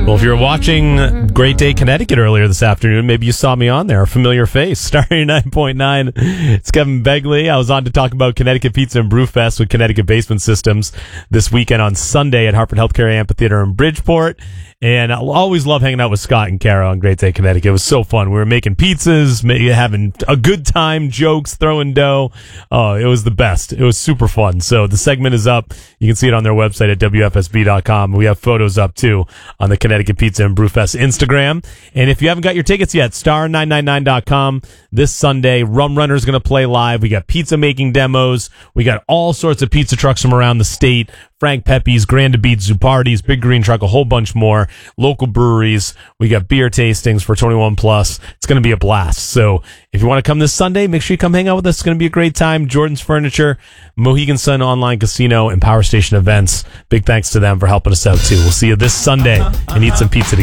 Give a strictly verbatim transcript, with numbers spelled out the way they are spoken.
Well, if you were watching Great Day Connecticut earlier this afternoon, maybe you saw me on there, a familiar face. Star eighty-nine point nine. It's Kevin Begley. I was on to talk about Connecticut Pizza and Brewfest with Connecticut Basement Systems this weekend on Sunday at Hartford Healthcare Amphitheater in Bridgeport. And I'll always love hanging out with Scott and Kara on Great Day Connecticut. It was so fun. We were making pizzas, ma- having a good time, jokes, throwing dough. Oh, it was the best. It was super fun. So the segment is up. You can see it on their website at W F S B dot com. We have photos up, too, on the Connecticut Pizza and Brewfest Instagram. And if you haven't got your tickets yet, star nine nine nine dot com. This Sunday, Rum Runner's going to play live. We got pizza making demos. We got all sorts of pizza trucks from around the state. Frank Pepe's, Grand Beats, Zupardi's, Big Green Truck, a whole bunch more. Local breweries. We got beer tastings for twenty-one plus. It's going to be a blast. So if you want to come this Sunday, make sure you come hang out with us. It's going to be a great time. Jordan's Furniture, Mohegan Sun Online Casino, and Power Station Events. Big thanks to them for helping us out, too. We'll see you this Sunday and eat some pizza together.